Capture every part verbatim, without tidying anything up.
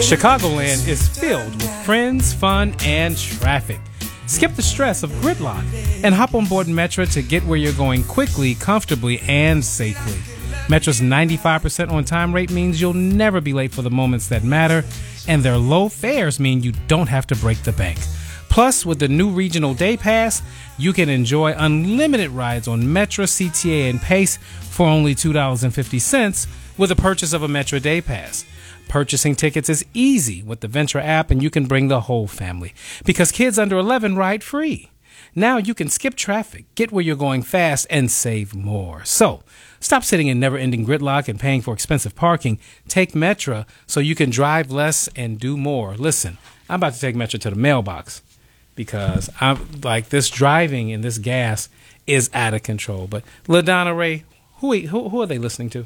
Chicagoland is filled with friends, fun, and traffic. Skip the stress of gridlock and hop on board Metra to get where you're going quickly, comfortably, and safely. Metra's ninety-five percent on-time rate means you'll never be late for the moments that matter, and their low fares mean you don't have to break the bank. Plus, with the new Regional Day Pass, you can enjoy unlimited rides on Metra, C T A, and Pace for only two dollars and fifty cents with the purchase of a Metra Day Pass. Purchasing tickets is easy with the Ventra app, and you can bring the whole family because kids under eleven ride free. Now you can skip traffic, get where you're going fast, and save more. So, stop sitting in never-ending gridlock and paying for expensive parking. Take Metra so you can drive less and do more. Listen, I'm about to take Metra to the mailbox because I'm like this driving and this gas is out of control. But LaDonna Ray, who who, who are they listening to?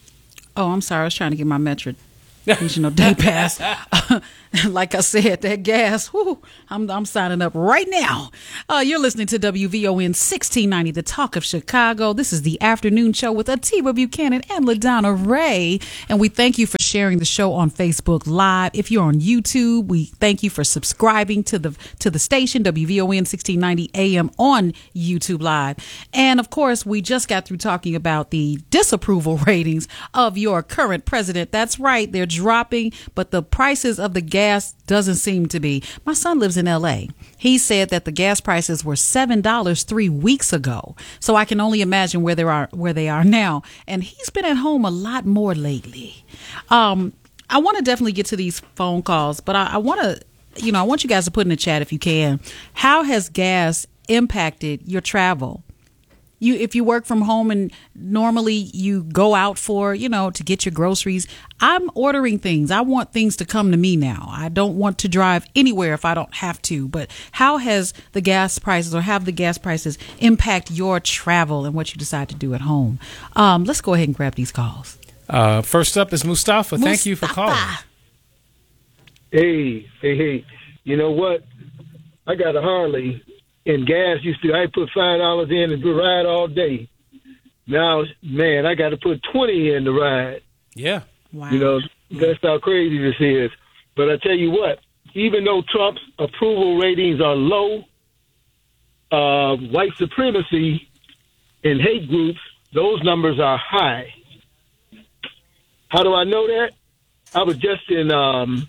Oh, I'm sorry. I was trying to get my Metra Regional Day Pass. Like I said, that gas, whew, I'm, I'm signing up right now. Uh, you're listening to W V O N sixteen ninety, The Talk of Chicago. This is the afternoon show with Atiba Buchanan and LaDonna Ray. And we thank you for sharing the show on Facebook Live. If you're on YouTube, we thank you for subscribing to the to the station, W V O N sixteen ninety A M on YouTube Live. And of course, we just got through talking about the disapproval ratings of your current president. That's right, they're dropping, but the prices of the gas doesn't seem to be. My son lives in L A. He said that the gas prices were seven dollars three weeks ago. So I can only imagine where they are where they are now. And he's been at home a lot more lately. Um, I want to definitely get to these phone calls, but I, I want to, you know, I want you guys to put in the chat if you can. How has gas impacted your travel? You, if you work from home and normally you go out for, you know, to get your groceries, I'm ordering things. I want things to come to me now. I don't want to drive anywhere if I don't have to. But how has the gas prices or have the gas prices impact your travel and what you decide to do at home? Um, let's go ahead and grab these calls. Uh, first up is Mustafa. Mustafa. Thank you for calling. Hey, hey, hey. You know what? I got a Harley. And gas used to, I put five dollars in and ride all day. Now, man, I got to put twenty in to ride. Yeah. Wow. You know, that's how crazy this is. But I tell you what, even though Trump's approval ratings are low, uh, white supremacy and hate groups, those numbers are high. How do I know that? I was just in, um,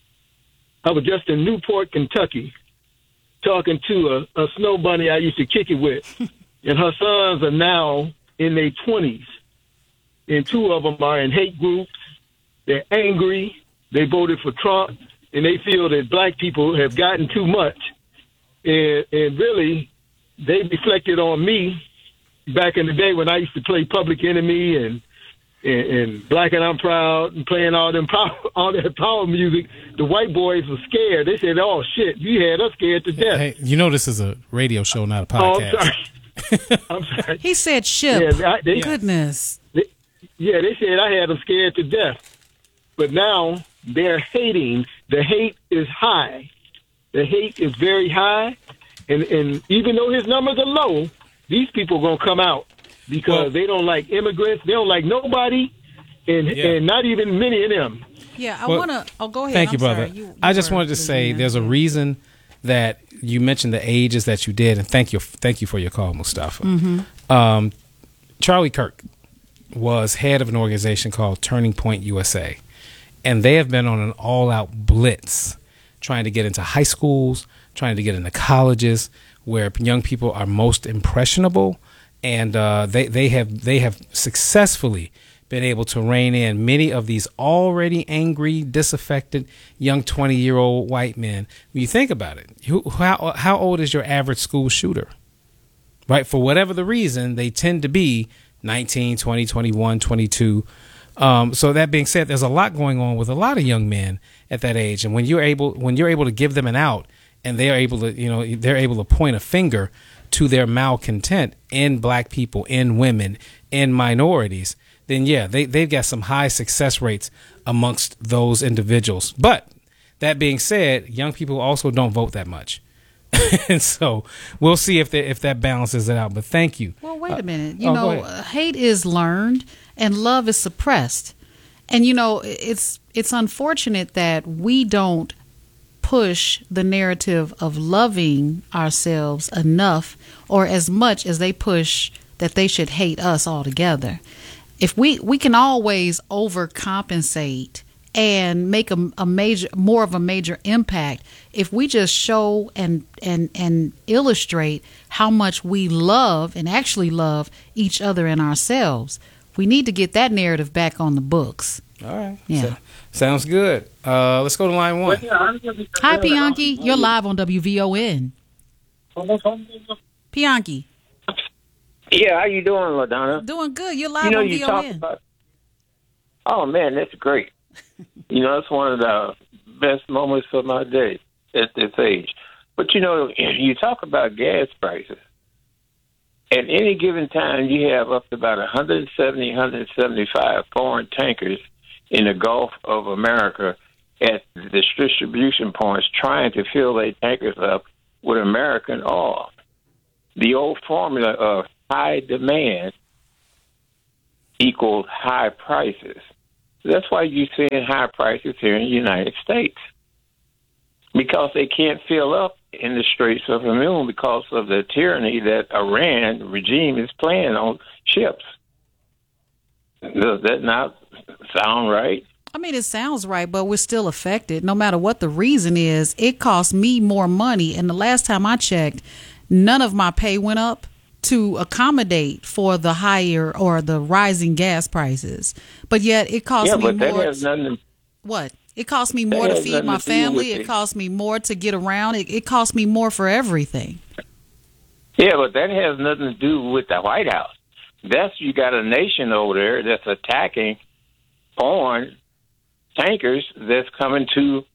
I was just in Newport, Kentucky, talking to a, a snow bunny I used to kick it with. And her sons are now in their twenties. And two of them are in hate groups. They're angry. They voted for Trump. And they feel that black people have gotten too much. And, and really, they reflected on me back in the day when I used to play Public Enemy and And, and Black and I'm Proud and playing all them power, all that power music. The white boys were scared. They said, "Oh shit, you had us scared to death." Hey, you know this is a radio show, not a podcast. Oh, I'm sorry. I'm sorry. He said ship. Yeah, they, Goodness. They, yeah, they said I had them scared to death. But now they're hating. The hate is high. The hate is very high. And, and even though his numbers are low, these people are going to come out. Because well, they don't like immigrants, they don't like nobody, and yeah. and not even many of them. Yeah, I well, want to. Oh, go ahead. Thank I'm you, brother. You, you I just wanted to say there. there's a reason that you mentioned the ages that you did, and thank you, thank you for your call, Mustafa. Mm-hmm. Um, Charlie Kirk was head of an organization called Turning Point U S A, and they have been on an all-out blitz, trying to get into high schools, trying to get into colleges, where young people are most impressionable. And uh, they, they have they have successfully been able to rein in many of these already angry, disaffected young twenty-year-old white men. When you think about it, who, how how old is your average school shooter? Right? For whatever the reason, they tend to be nineteen, twenty, twenty-one, twenty-two. Um, so that being said, there's a lot going on with a lot of young men at that age. And when you're able when you're able to give them an out, and they're able to you know they're able to point a finger to their malcontent in black people, in women, in minorities, then yeah, they, they've got some high success rates amongst those individuals. But that being said, young people also don't vote that much. And so we'll see if they, if that balances it out. But thank you. Well, wait a minute. Uh, You oh, know, hate is learned and love is suppressed. And, you know, it's it's unfortunate that we don't push the narrative of loving ourselves enough or as much as they push that they should hate us altogether. If we, we can always overcompensate and make a, a major, more of a major impact if we just show and, and, and illustrate how much we love and actually love each other and ourselves. We need to get that narrative back on the books. All right. Yeah. So, sounds good. Uh, let's go to line one. Hi, Pianki. You're live on W V O N. Pianki. Yeah, how you doing, LaDonna? Doing good. You're live You know, on you V O talk N. about. Oh man, that's great. You know, it's one of the best moments of my day at this age. But you know, you talk about gas prices. At any given time, you have up to about one hundred seventy, one hundred seventy-five foreign tankers in the Gulf of America at the distribution points trying to fill their tankers up with American oil. The old formula of high demand equals high prices. That's why you're seeing high prices here in the United States, because they can't fill up in the Straits of Hormuz because of the tyranny that Iran regime is playing on ships. Does that not sound right? I mean, it sounds right, but we're still affected. No matter what the reason is, it costs me more money. And the last time I checked, none of my pay went up to accommodate for the higher or the rising gas prices. But yet it costs yeah, me but more. That has nothing to- what? It costs me more That to has feed nothing my to do family. with It it. costs me more to get around. It, it costs me more for everything. Yeah, but that has nothing to do with the White House. That's you got a nation over there that's attacking foreign tankers that's coming to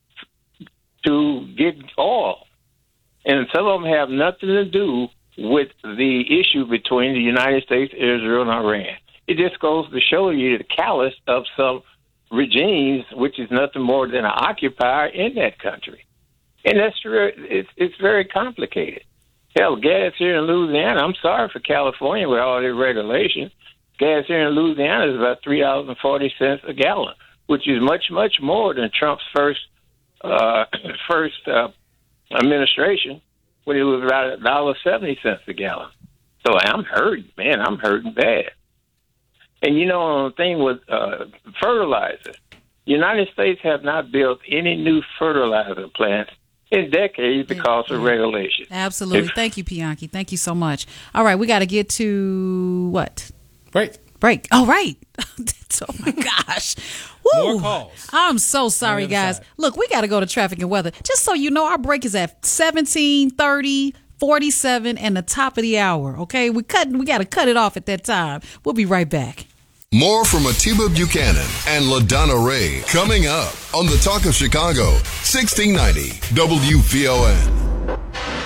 to get oil, and some of them have nothing to do with the issue between the United States, Israel, and Iran. It just goes to show you the callous of some regimes, which is nothing more than an occupier in that country, and that's it's it's very complicated. Hell, gas here in Louisiana, I'm sorry for California with all their regulations. Gas here in Louisiana is about three dollars and forty cents a gallon, which is much, much more than Trump's first uh, first uh, administration, when it was about one dollar and seventy cents a gallon. So I'm hurting, man. I'm hurting bad. And, you know, the thing with uh, fertilizer, the United States have not built any new fertilizer plants in decades because yeah. of regulation. Absolutely. If, Thank you, Pianki. Thank you so much. All right, we got to get to what? Break. Break. Oh, right. Oh, my gosh. Woo. More calls. I'm so sorry, guys. Side. Look, we got to go to traffic and weather. Just so you know, our break is at seventeen thirty, forty-seven, and the top of the hour, okay? We cut. We got to cut it off at that time. We'll be right back. More from Atiba Buchanan and LaDonna Ray coming up on the Talk of Chicago, sixteen ninety W V O N.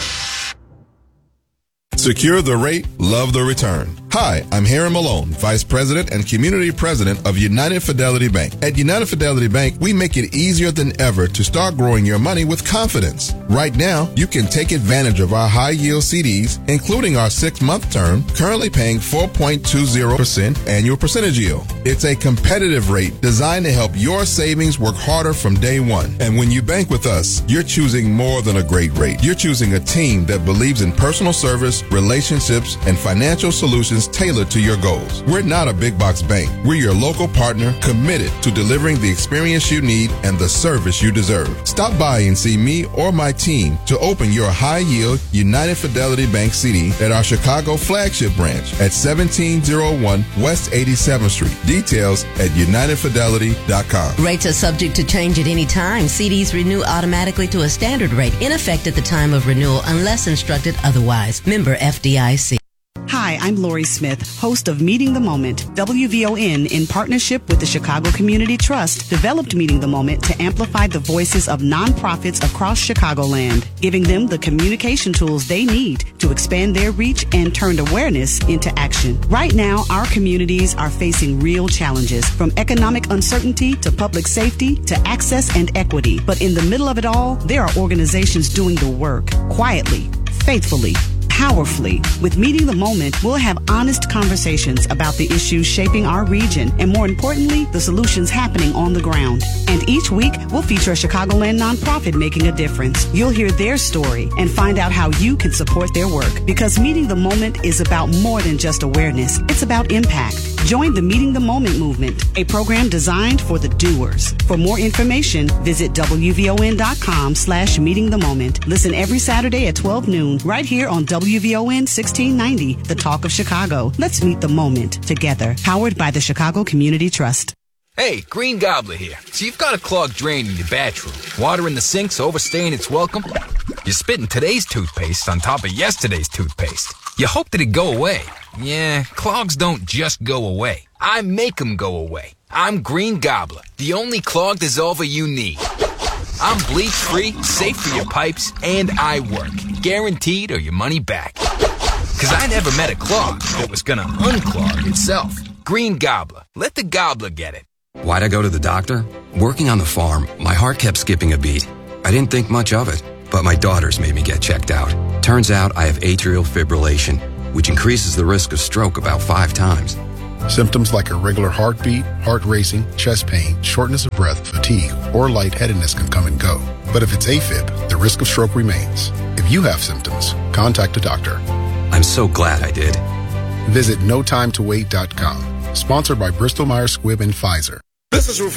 Secure the rate, love the return. Hi, I'm Harry Malone, Vice President and Community President of United Fidelity Bank. At United Fidelity Bank, we make it easier than ever to start growing your money with confidence. Right now, you can take advantage of our high-yield C Ds, including our six-month term, currently paying four point two zero percent annual percentage yield. It's a competitive rate designed to help your savings work harder from day one. And when you bank with us, you're choosing more than a great rate. You're choosing a team that believes in personal service, relationships, and financial solutions tailored to your goals. We're not a big box bank. We're your local partner committed to delivering the experience you need and the service you deserve. Stop by and see me or my team to open your high-yield United Fidelity Bank C D at our Chicago flagship branch at seventeen oh one West eighty-seventh Street. Details at united fidelity dot com. Rates are subject to change at any time. C Ds renew automatically to a standard rate in effect at the time of renewal unless instructed otherwise. Member F D I C. Hi, I'm Lori Smith, host of Meeting the Moment. W V O N, in partnership with the Chicago Community Trust, developed Meeting the Moment to amplify the voices of nonprofits across Chicagoland, giving them the communication tools they need to expand their reach and turn awareness into action. Right now, our communities are facing real challenges, from economic uncertainty to public safety to access and equity. But in the middle of it all, there are organizations doing the work, quietly, faithfully, powerfully. With Meeting the Moment, we'll have honest conversations about the issues shaping our region and, more importantly, the solutions happening on the ground. And each week, we'll feature a Chicagoland nonprofit making a difference. You'll hear their story and find out how you can support their work, because Meeting the Moment is about more than just awareness. It's about impact. Join the Meeting the Moment movement, a program designed for the doers. For more information, visit W V O N dot com slash meeting the moment. Listen every Saturday at twelve noon right here on W V O N sixteen ninety, The Talk of Chicago. Let's meet the moment together. Powered by the Chicago Community Trust. Hey, Green Gobbler here. So you've got a clogged drain in your bathroom. Water in the sink's overstaying its welcome. You're spitting today's toothpaste on top of yesterday's toothpaste. You hope that it go away. Yeah, clogs don't just go away. I make them go away. I'm Green Gobbler, the only clog dissolver you need. I'm bleach-free, safe for your pipes, and I work. Guaranteed or your money back. Because I never met a clog that was going to unclog itself. Green Gobbler. Let the gobbler get it. Why'd I go to the doctor? Working on the farm, my heart kept skipping a beat. I didn't think much of it, but my daughters made me get checked out. Turns out I have atrial fibrillation, which increases the risk of stroke about five times. Symptoms like irregular heartbeat, heart racing, chest pain, shortness of breath, fatigue, or lightheadedness can come and go. But if it's AFib, the risk of stroke remains. If you have symptoms, contact a doctor. I'm so glad I did. Visit no time to wait dot com. Sponsored by Bristol Myers Squibb and Pfizer. This is